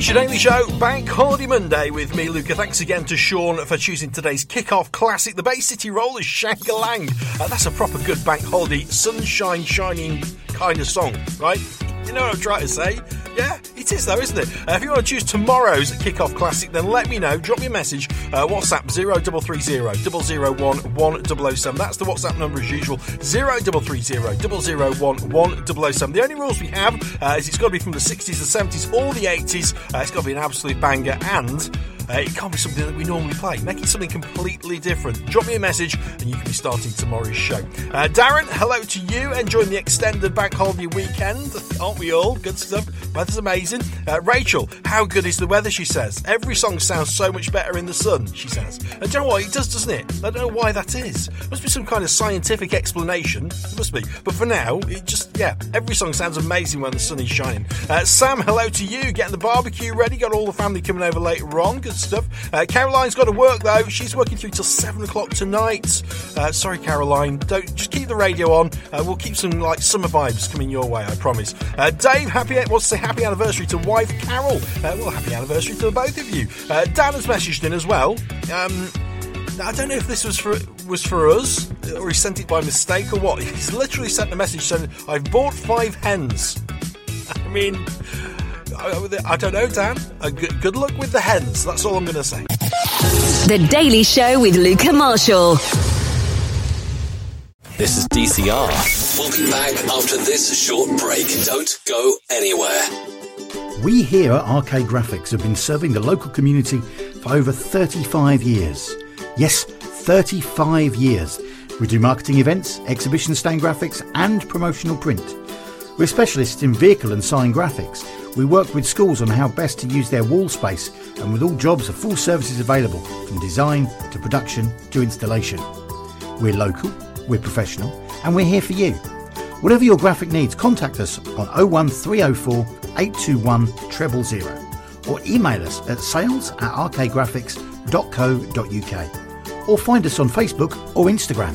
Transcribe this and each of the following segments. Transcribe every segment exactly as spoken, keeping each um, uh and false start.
It's your Daily Show, Bank Holiday Monday with me, Luca. Thanks again to Sean for choosing today's kick-off classic, the Bay City Rollers, Shang-a-Lang. Uh, that's a proper good bank holiday, sunshine shining kind of song, right? You know what I'm trying to say? Yeah, it is though, isn't it? Uh, if you want to choose tomorrow's kick-off classic, then let me know. Drop me a message. Uh, WhatsApp zero three three zero, zero zero one, one zero zero seven. That's the WhatsApp number as usual. zero three three zero, zero zero one, one zero zero seven. The only rules we have uh, is it's got to be from the sixties, the seventies, or the eighties. Uh, it's got to be an absolute banger, and Uh, it can't be something that we normally play. Make it something completely different. Drop me a message and you can be starting tomorrow's show. Uh, Darren, hello to you. Enjoying the extended bank holiday weekend. Aren't we all? Good stuff. Weather's amazing. Uh, Rachel, how good is the weather, she says. Every song sounds so much better in the sun, she says. And do you know what? It does, doesn't it? I don't know why that is. Must be some kind of scientific explanation. It must be. But for now, it just, yeah, every song sounds amazing when the sun is shining. Uh, Sam, hello to you. Getting the barbecue ready. Got all the family coming over later on. Good stuff. Uh, Caroline's got to work though. She's working through till seven o'clock tonight. Uh, sorry, Caroline. Don't just keep the radio on. Uh, we'll keep some like summer vibes coming your way. I promise. Uh, Dave, happy wants to say happy anniversary to wife Carol. Uh, well, happy anniversary to both of you. Uh, Dan has messaged in as well. Um, I don't know if this was for was for us or he sent it by mistake or what. He's literally sent a message saying, "I've bought five hens." I mean, I don't know, Dan. Uh, good, good luck with the hens. That's all I'm going to say. The Daily Show with Luca Marshall. This is D C R. We'll be back after this short break. Don't go anywhere. We here at Arcade Graphics have been serving the local community for over thirty-five years. Yes, thirty-five years. We do marketing events, exhibition stand graphics and promotional print. We're specialists in vehicle and sign graphics. We work with schools on how best to use their wall space, and with all jobs are full services available, from design to production to installation. We're local, we're professional, and we're here for you. Whatever your graphic needs, contact us on oh one three oh four, eight two one, zero zero zero or email us at sales at arcadegraphics dot co dot uk or find us on Facebook or Instagram.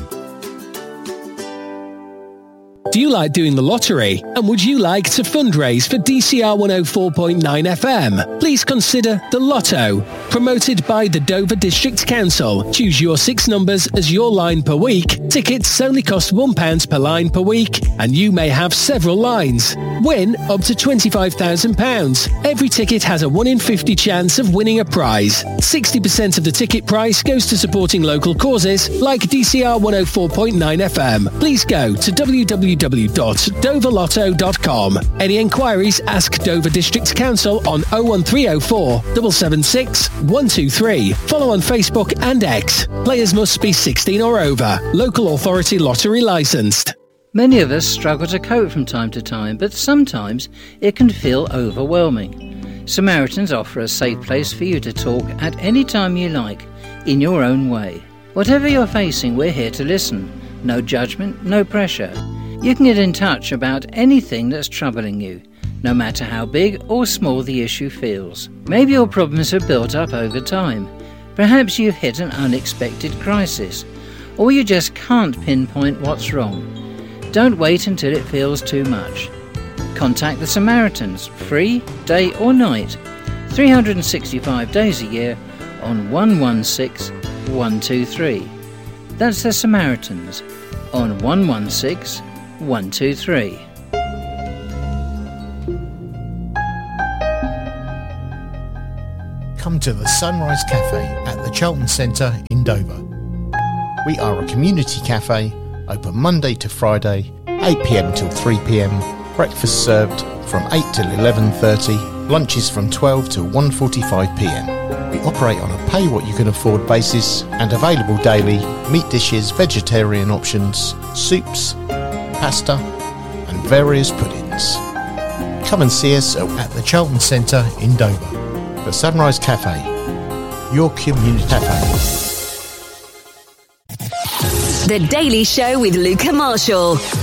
Do you like doing the lottery? And would you like to fundraise for D C R one oh four point nine F M? Please consider the Lotto. Promoted by the Dover District Council. Choose your six numbers as your line per week. Tickets only cost one pound per line per week, and you may have several lines. Win up to twenty-five thousand pounds. Every ticket has a one in fifty chance of winning a prize. sixty percent of the ticket price goes to supporting local causes like D C R one oh four point nine F M. Please go to w w w dot dover lotto dot com. Any enquiries, ask Dover District Council on oh one three oh four, seven seven six, one two three. Follow on Facebook and X. Players must be sixteen or over. Local authority lottery licensed. Many of us struggle to cope from time to time, but sometimes it can feel overwhelming. Samaritans offer a safe place for you to talk at any time you like, in your own way. Whatever you're facing, we're here to listen. No judgment, no pressure. You can get in touch about anything that's troubling you, no matter how big or small the issue feels. Maybe your problems have built up over time. Perhaps you've hit an unexpected crisis, or you just can't pinpoint what's wrong. Don't wait until it feels too much. Contact the Samaritans, free, day or night, three hundred sixty-five days a year on one one six, one two three. That's the Samaritans on one one six, one two three. Come to the Sunrise Cafe at the Charlton Centre in Dover. We are a community cafe, open Monday to Friday, eight p m till three p m, breakfast served from eight till eleven thirty, lunches from twelve till one forty-five p m. We operate on a pay what you can afford basis and available daily meat dishes, vegetarian options, soups, pasta and various puddings. Come and see us at the Charlton Centre in Dover. The Sunrise Cafe, your community cafe. The Daily Show with Luca Marshall.